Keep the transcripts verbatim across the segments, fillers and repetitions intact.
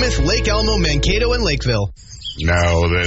Plymouth, Lake Elmo, Mankato, and Lakeville. Now then,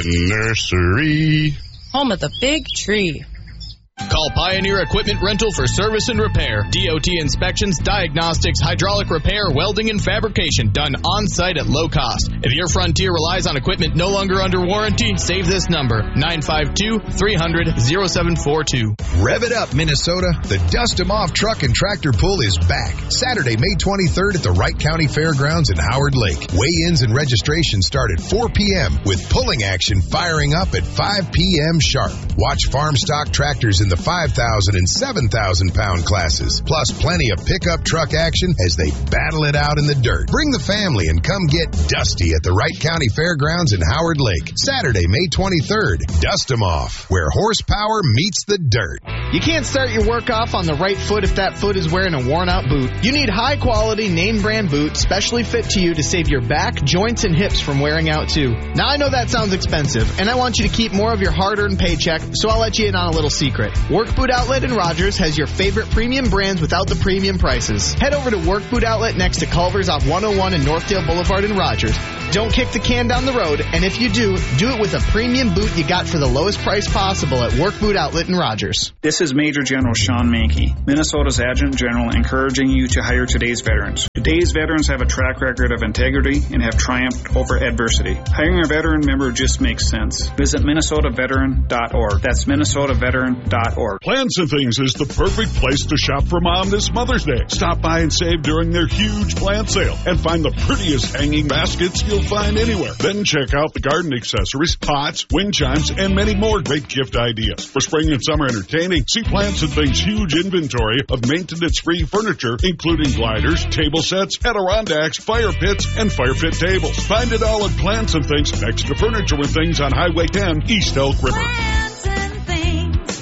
nursery. Home of the big tree. Call Pioneer Equipment Rental for service and repair. D O T inspections, diagnostics, hydraulic repair, welding, and fabrication done on-site at low cost. If your Frontier relies on equipment no longer under warranty, save this number, nine five two, three hundred, oh seven four two. Rev it up, Minnesota. The Dust 'em Off Truck and Tractor Pull is back. Saturday, May twenty-third at the Wright County Fairgrounds in Howard Lake. Weigh-ins and registration start at four p.m. with pulling action firing up at five p.m. sharp. Watch farm stock tractors in the five thousand and seven thousand pound classes, plus plenty of pickup truck action as they battle it out in the dirt. Bring the family and come get dusty at the Wright County Fairgrounds in Howard Lake. Saturday, May twenty-third. Dust 'em Off, where horsepower meets the dirt. You can't start your work off on the right foot if that foot is wearing a worn-out boot. You need high-quality, name-brand boot, specially fit to you to save your back, joints, and hips from wearing out, too. Now, I know that sounds expensive, and I want you to keep more of your hard-earned paycheck, so I'll let you in on a little secret. Work Boot Outlet in Rogers has your favorite premium brands without the premium prices. Head over to Work Boot Outlet next to Culver's off one oh one and Northdale Boulevard in Rogers. Don't kick the can down the road, and if you do, do it with a premium boot you got for the lowest price possible at Work Boot Outlet in Rogers. This is Major General Sean Mankey, Minnesota's Adjutant General, encouraging you to hire today's veterans. Today's veterans have a track record of integrity and have triumphed over adversity. Hiring a veteran member just makes sense. Visit Minnesota Veteran dot org. That's Minnesota Veteran dot org. Plants and Things is the perfect place to shop for Mom this Mother's Day. Stop by and save during their huge plant sale and find the prettiest hanging baskets you'll find anywhere. Then check out the garden accessories, pots, wind chimes, and many more great gift ideas. For spring and summer entertaining, see Plants and Things' huge inventory of maintenance-free furniture, including gliders, table sets, Adirondacks, fire pits, and fire pit tables. Find it all at Plants and Things next to Furniture and Things on Highway ten, East Elk River. Plants and Things.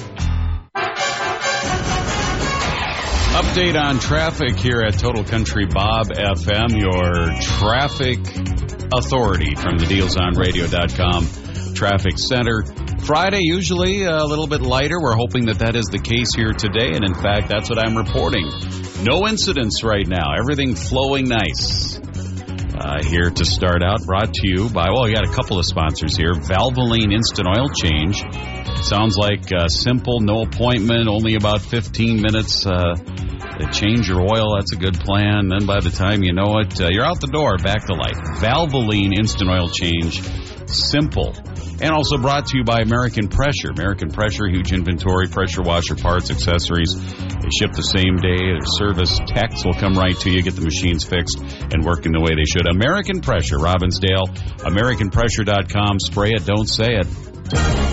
Update on traffic here at Total Country Bob F M, your traffic authority from the deals on radio dot com Traffic Center. Friday, usually a little bit lighter. We're hoping that that is the case here today, and in fact, that's what I'm reporting. No incidents right now. Everything flowing nice. Uh, here to start out, brought to you by, well, we got a couple of sponsors here. Valvoline Instant Oil Change. Sounds like uh, simple, no appointment, only about fifteen minutes uh, to change your oil. That's a good plan. Then by the time you know it, uh, you're out the door, back to life. Valvoline Instant Oil Change. Simple. And also brought to you by American Pressure. American Pressure, huge inventory, pressure washer parts, accessories. They ship the same day. Their service techs will come right to you, get the machines fixed and working the way they should. American Pressure, Robbinsdale, American Pressure dot com. Spray it, don't say it.